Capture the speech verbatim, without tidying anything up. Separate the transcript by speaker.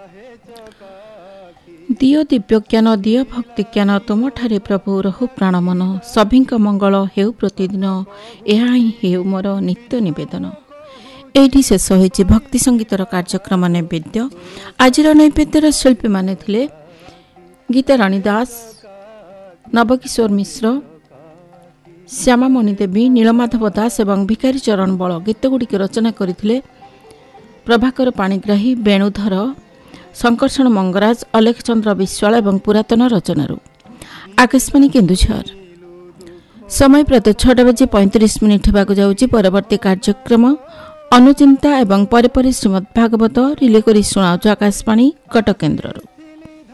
Speaker 1: दियो दिव्यज्ञान दियो भक्ति ज्ञान तुमठारे प्रभु रहु प्राणमन सभिंक मंगल हेउ प्रतिदिन ଏହା ହିଁ ହେଉ ମୋର ନିତ୍ୟ ନିବେଦନ। ଏଇଠି ଶେଷ ହୋଇଛି ଭକ୍ତି ସଙ୍ଗୀତର କାର୍ଯ୍ୟକ୍ରମ ନୈବେଦ୍ୟ। ଆଜିର ନୈବେଦ୍ୟର ଶିଳ୍ପୀମାନେ ଥିଲେ ଗୀତାରାଣୀ ଦାସ, ନବକିଶୋର ମିଶ୍ର, ଶ୍ୟାମାମଣି ଦେବୀ, ନୀଳମାଧବ ଦାସ ଏବଂ ଭିକାରୀ ଚରଣ ବଳ। ଗୀତଗୁଡ଼ିକ ରଚନା କରିଥିଲେ ପ୍ରଭାକର ପାଣିଗ୍ରାହୀ, ବେଣୁଧର, ଶଙ୍କର୍ଷଣ ମଙ୍ଗରାଜ, ଅଲେଖ ଚନ୍ଦ୍ର ବିଶ୍ୱାଳ ଏବଂ ପୁରାତନ ରଚନାରୁ। ଆକାଶବାଣୀ କେନ୍ଦୁଝର ସମୟ ପ୍ରାତ ଛଅଟା ବାଜି ପଇଁତିରିଶ ମିନିଟ୍ ହେବାକୁ ଯାଉଛି। ପରବର୍ତ୍ତୀ କାର୍ଯ୍ୟକ୍ରମ ଅନୁଚିନ୍ତା ଏବଂ ପରେ ପରେ ଶ୍ରୀମଦ୍ ଭାଗବତ ରିଲେ କରି ଶୁଣାଉଛୁ ଆକାଶବାଣୀ କଟକ କେନ୍ଦ୍ରରୁ।